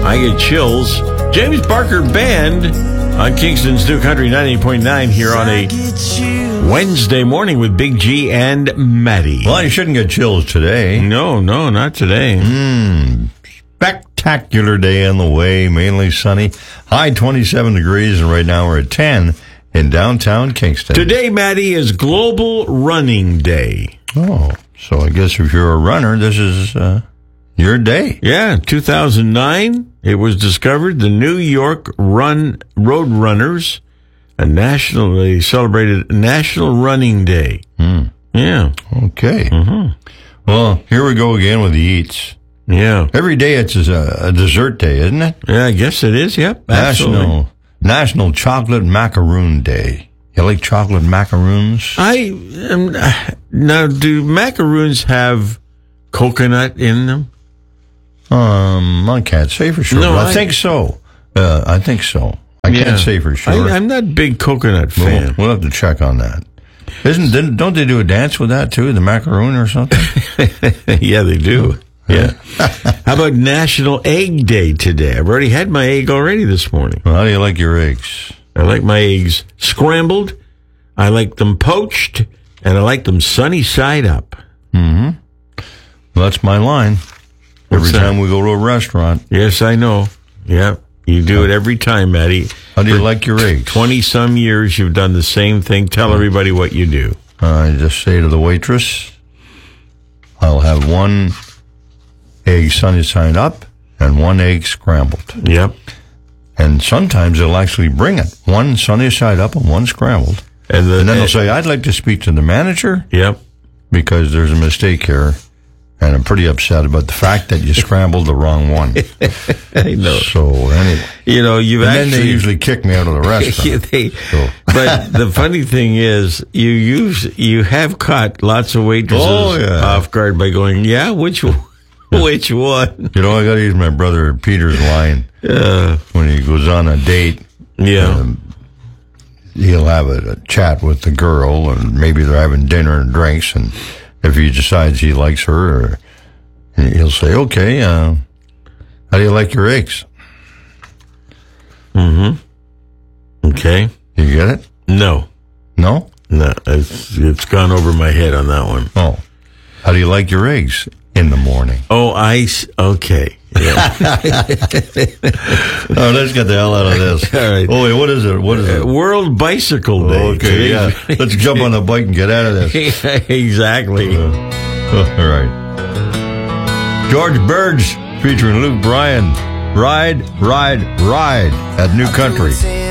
I get chills. James Barker Band on Kingston's New Country 98.9 here on a Wednesday morning with Big G and Maddie. Well, you shouldn't get chills today. No, not today. Spectacular day on the way, mainly sunny. High 27 degrees, and right now we're at 10 in downtown Kingston. Today, Maddie, is Global Running Day. Oh, so I guess if you're a runner, this is your day. Yeah, 2009, it was discovered the New York Road Runners, they celebrated National Running Day. Yeah. Okay. Well, here we go again with the eats. Yeah. Every day it's a dessert day, isn't it? Yeah, I guess it is. Yep. Absolutely. National Chocolate Macaroon Day. You like chocolate macaroons? Now, do macaroons have coconut in them? I can't say for sure. No, but I think so. I can't say for sure. I'm not a big coconut fan. We'll have to check on that. Don't they do a dance with that too? The macaroon or something? Yeah, they do. Yeah. How about National Egg Day today? I've already had my egg already this morning. Well, how do you like your eggs? I like my eggs scrambled. I like them poached, and I like them sunny side up. Well, that's my line. Every time we go to a restaurant. Yes, I know. Yeah, you do it every time, Maddie. How do you like your eggs? 20-some years you've done the same thing. Tell everybody what you do. I just say to the waitress, I'll have one egg sunny side up and one egg scrambled. Yep. And sometimes they'll actually bring it. One sunny side up and one scrambled. And then they'll say, I'd like to speak to the manager. Yep. Because there's a mistake here. And I'm pretty upset about the fact that you scrambled the wrong one. I know. So anyway, then they usually kick me out of the restaurant. But the funny thing is, you have caught lots of waitresses off guard by going, which one? Which one? I got to use my brother Peter's line when he goes on a date. Yeah. He'll have a chat with the girl, and maybe they're having dinner and drinks, and if he decides he likes her, he'll say, okay, how do you like your eggs? Okay. You get it? No. No? No, it's gone over my head on that one. Oh. How do you like your eggs in the morning? Oh, okay. Yeah. Let's get the hell out of this. All right. Oh, wait, what is it? World Bicycle Day. Okay, yeah. Let's jump on the bike and get out of this. Exactly. All right. George Burge featuring Luke Bryan. Ride, Ride, Ride at New Country.